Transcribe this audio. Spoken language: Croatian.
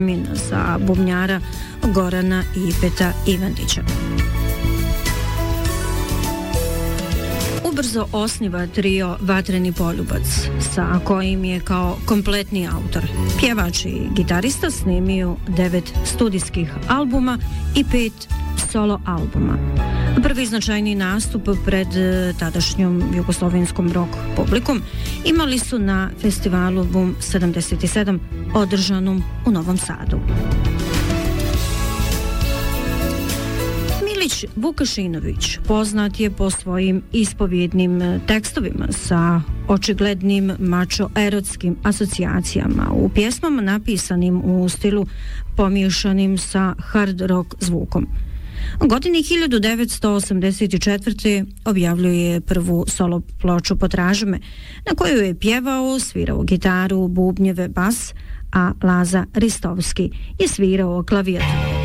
za bubnjara Gorana Ipeta Ivandića. Ubrzo osniva trio Vatreni poljubac, sa kojim je kao kompletni autor, pjevač i gitarista snimio 9 studijskih albuma i 5 solo albuma. Prvi značajni nastup pred tadašnjom jugoslovenskom rock publikom imali su na festivalu Boom 77 održanom u Novom Sadu. Milić Vukašinović poznat je po svojim ispovjednim tekstovima sa očiglednim mačo-erotskim asocijacijama u pjesmama napisanim u stilu pomiješanim sa hard rock zvukom. U godini 1984. objavljuje prvu solo ploču Potraži me, na koju je pjevao, svirao gitaru, bubnjeve, bas, a Laza Ristovski je svirao klavijatur.